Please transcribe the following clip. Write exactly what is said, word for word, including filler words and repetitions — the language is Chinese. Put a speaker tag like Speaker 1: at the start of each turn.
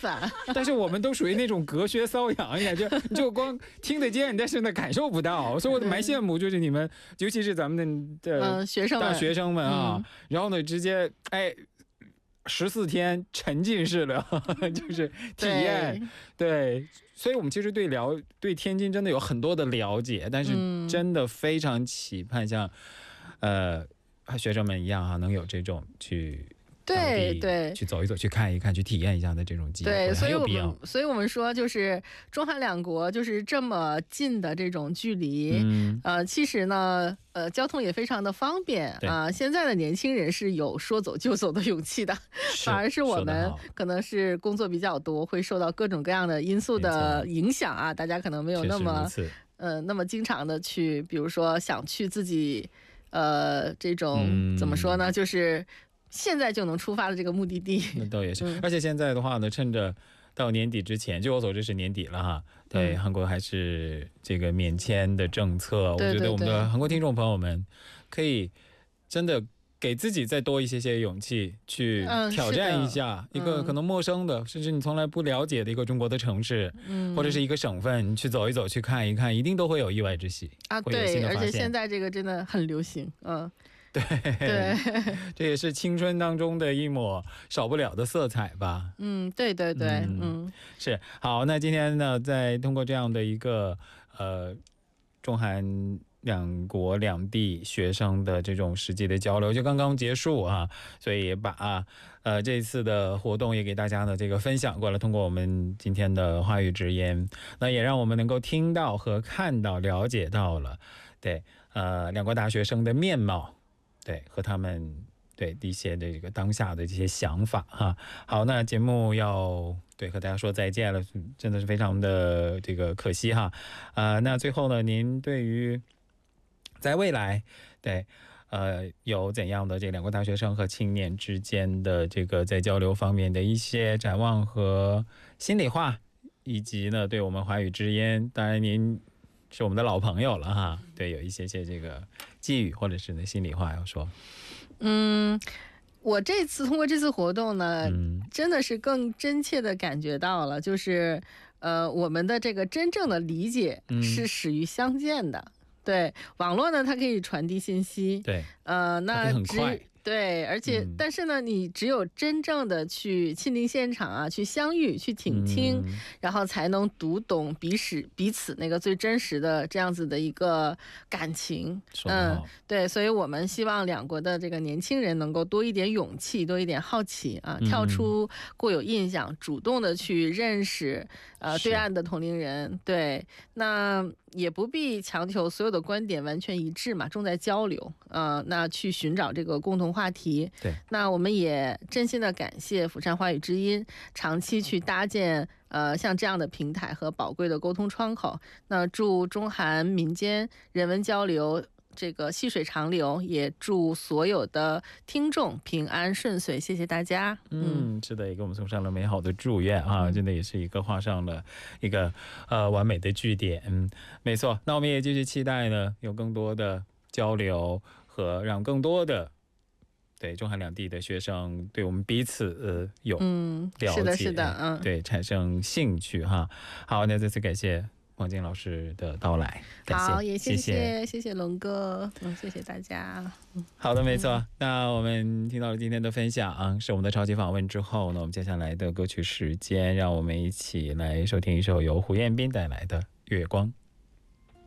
Speaker 1: 反。
Speaker 2: 但是我们都属于那种隔靴搔痒呀，就就光听得见，但是呢感受不到，所以我蛮羡慕，就是你们，尤其是咱们的
Speaker 1: 嗯学生们
Speaker 2: 大学生们啊，
Speaker 1: 嗯、
Speaker 2: 然后呢直接哎。十四天沉浸式的就是体验， 对, 对，所以我们其实对了对天津真的有很多的了解，但是真的非常期盼像、嗯、呃学生们一样啊，能有这种去
Speaker 1: 对对，
Speaker 2: 去走一走，去看一看，去体验一下的这种机会，
Speaker 1: 对，所以我
Speaker 2: 很有必要。
Speaker 1: 们所以我们说，就是中韩两国就是这么近的这种距离，
Speaker 2: 嗯、
Speaker 1: 呃，其实呢，呃，交通也非常的方便啊、呃。现在的年轻人是有说走就走的勇气的，反而是我们可能是工作比较多，会受到各种各样的因素的影响啊，大家可能没有那么呃那么经常的去，比如说想去自己呃这种、嗯、怎么说呢，就是现在就能出发的这个目的地。
Speaker 2: 那倒也是、嗯、而且现在的话呢，趁着到年底之前，据我所知是年底了哈，对、嗯、韩国还是这个免签的政策，
Speaker 1: 对对对，
Speaker 2: 我觉得我们的韩国听众朋友们可以真的给自己再多一些些勇气，去挑战一下一个可能陌生的、嗯、甚至你从来不了解的一个中国的城市、嗯、或者是一个省份，你去走一走，去看一看，一定都会有意外之喜
Speaker 1: 啊。对，而且现在这个真的很流行，嗯。
Speaker 2: 对
Speaker 1: 对，
Speaker 2: 这也是青春当中的一抹少不了的色彩吧。
Speaker 1: 嗯，对对对，嗯，嗯
Speaker 2: 是。好，那今天呢，再通过这样的一个呃中韩两国两地学生的这种实际的交流就刚刚结束啊，所以也把啊呃这次的活动也给大家呢这个分享过了，通过我们今天的话语之言，那也让我们能够听到和看到了解到了对呃两国大学生的面貌，对，和他们对一些这个当下的这些想法哈。好，那节目要对和大家说再见了，真的是非常的这个可惜哈。呃，那最后呢，您对于在未来对呃有怎样的这两国大学生和青年之间的这个在交流方面的一些展望和心里话，以及呢对我们华语之音，当然您是我们的老朋友了哈，对，有一些些这个寄语或者是呢心里话要说。
Speaker 1: 嗯，我这次通过这次活动呢、嗯、真的是更真切的感觉到了，就是呃我们的这个真正的理解是始于相见的、嗯、对，网络呢它可以传递信息，
Speaker 2: 对，
Speaker 1: 呃那
Speaker 2: 很快，
Speaker 1: 对，而且、嗯、但是呢你只有真正的去亲临现场啊，去相遇，去倾听、嗯、然后才能读懂彼此彼此那个最真实的这样子的一个感情。嗯，对，所以我们希望两国的这个年轻人能够多一点勇气，多一点好奇啊，跳出固有印象、嗯、主动的去认识呃对岸的同龄人。对，那也不必强求所有的观点完全一致嘛，重在交流，呃，那去寻找这个共同话题。
Speaker 2: 对，
Speaker 1: 那我们也真心的感谢釜山华语之音长期去搭建呃像这样的平台和宝贵的沟通窗口。那祝中韩民间人文交流这个细水长流，也祝所有的听众平安顺遂，谢谢大家。
Speaker 2: 嗯，是的，也给我们送上了美好的祝愿啊，真的也是一个画上了一个呃完美的句点。嗯，没错，那我们也继续期待呢，有更多的交流和让更多的对中韩两地的学生对我们彼此呃有了解，
Speaker 1: 是的，是的，嗯，
Speaker 2: 对，产生兴趣哈。好，那这次感谢王晶老师的到来，感谢，
Speaker 1: 好，也谢谢谢谢龙哥，嗯，谢谢大家。
Speaker 2: 好的，没错、嗯、那我们听到了今天的分享，是我们的超级访问之后呢，我们接下来的歌曲时间，让我们一起来收听一首由胡彦斌带来的《月光》。